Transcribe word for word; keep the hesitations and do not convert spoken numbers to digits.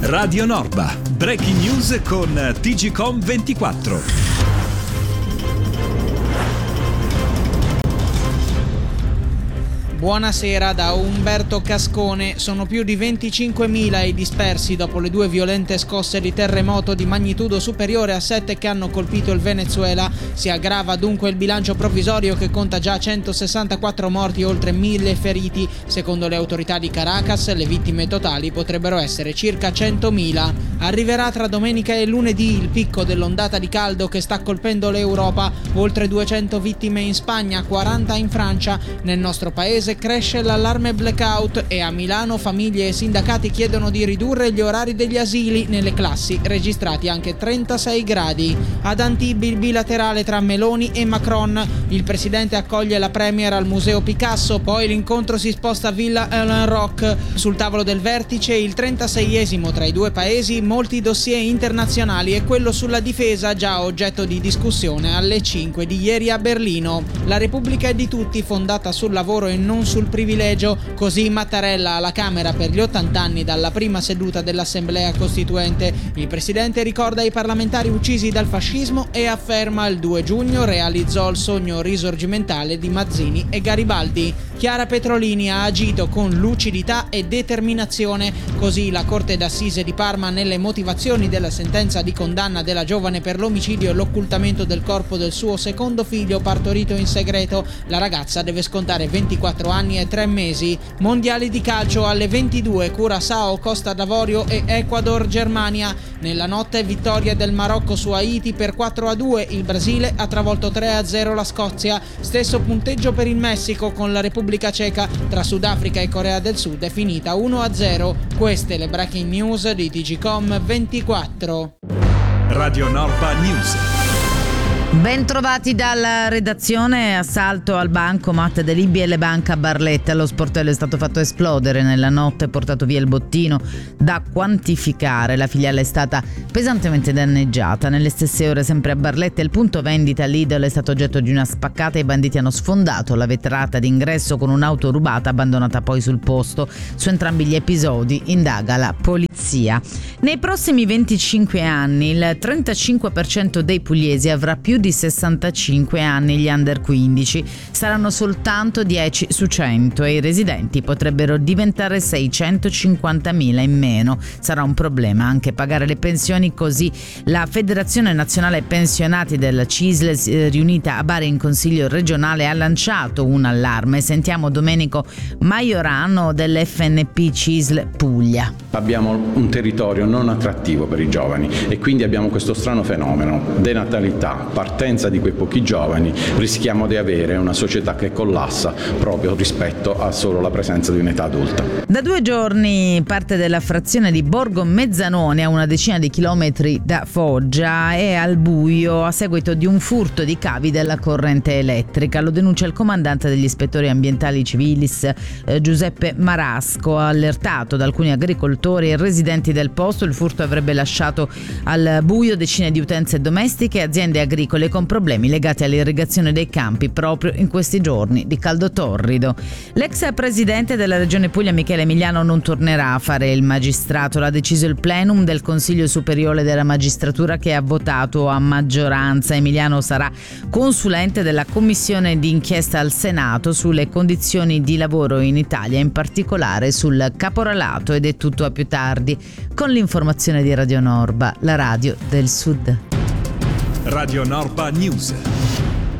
Radio Norba, breaking news con T G Com ventiquattro. Buonasera da Umberto Cascone. Sono più di venticinquemila i dispersi dopo le due violente scosse di terremoto di magnitudo superiore a sette che hanno colpito il Venezuela. Si aggrava dunque il bilancio provvisorio che conta già centosessantaquattro morti e oltre mille feriti. Secondo le autorità di Caracas, le vittime totali potrebbero essere circa centomila. Arriverà tra domenica e lunedì il picco dell'ondata di caldo che sta colpendo l'Europa. Oltre duecento vittime in Spagna, quaranta in Francia. Nel nostro paese cresce l'allarme blackout e a Milano famiglie e sindacati chiedono di ridurre gli orari degli asili. Nelle classi registrati anche trentasei gradi. Ad Antibes il bilaterale tra Meloni e Macron. Il presidente accoglie la premier al Museo Picasso, poi l'incontro si sposta a Villa Ellen Rock. Sul tavolo del vertice il trentaseiesimo tra i due paesi, molti dossier internazionali e quello sulla difesa già oggetto di discussione alle cinque di ieri a Berlino. La Repubblica è di tutti, fondata sul lavoro e non sul privilegio, così Mattarella alla Camera per gli ottanta anni dalla prima seduta dell'Assemblea Costituente. Il presidente ricorda i parlamentari uccisi dal fascismo e afferma il due giugno realizzò il sogno risorgimentale di Mazzini e Garibaldi. Chiara Petrolini ha agito con lucidità e determinazione, così la Corte d'Assise di Parma nelle motivazioni della sentenza di condanna della giovane per l'omicidio e l'occultamento del corpo del suo secondo figlio partorito in segreto. La ragazza deve scontare ventiquattro anni e tre mesi. Mondiali di calcio alle ventidue, Curaçao, Costa d'Avorio e Ecuador, Germania. Nella notte vittoria del Marocco su Haiti per quattro a due, il Brasile ha travolto tre a zero la Scozia. Stesso punteggio per il Messico con la Repubblica Ceca. Tra Sudafrica e Corea del Sud è finita uno a zero. Queste le breaking news di T G Com ventiquattro. Radio Norba News. Ben trovati dalla redazione. Assalto al bancomat dell'I B L Banca a Barletta. Lo sportello è stato fatto esplodere nella notte e portato via il bottino da quantificare. La filiale è stata pesantemente danneggiata. Nelle stesse ore, sempre a Barletta, il punto vendita Lidl è stato oggetto di una spaccata e i banditi hanno sfondato la vetrata d'ingresso con un'auto rubata abbandonata poi sul posto. Su entrambi gli episodi indaga la polizia. Nei prossimi venticinque anni il trentacinque per cento dei pugliesi avrà più di sessantacinque anni, gli under quindici saranno soltanto dieci su cento e i residenti potrebbero diventare seicentocinquantamila in meno. Sarà un problema anche pagare le pensioni, così la Federazione Nazionale Pensionati della C I S L, riunita a Bari in Consiglio regionale, ha lanciato un allarme. Sentiamo Domenico Maiorano dell'F N P C I S L Puglia. Abbiamo un territorio non attrattivo per i giovani e quindi abbiamo questo strano fenomeno, denatalità, partenza di quei pochi giovani, rischiamo di avere una società che collassa proprio rispetto a solo la presenza di un'età adulta. Da due giorni parte della frazione di Borgo Mezzanone, a una decina di chilometri da Foggia, è al buio a seguito di un furto di cavi della corrente elettrica. Lo denuncia il comandante degli ispettori ambientali civilis eh, Giuseppe Marasco. Allertato da alcuni agricoltori e residenti del posto, il furto avrebbe lasciato al buio decine di utenze domestiche e aziende agricole con problemi legati all'irrigazione dei campi proprio in questi giorni di caldo torrido. L'ex presidente della Regione Puglia Michele Emiliano non tornerà a fare il magistrato. L'ha deciso il plenum del Consiglio Superiore della Magistratura, che ha votato a maggioranza. Emiliano sarà consulente della commissione di inchiesta al Senato sulle condizioni di lavoro in Italia, in particolare sul caporalato. Ed è tutto, a più tardi con l'informazione di Radio Norba, la radio del Sud. Radio Norba News.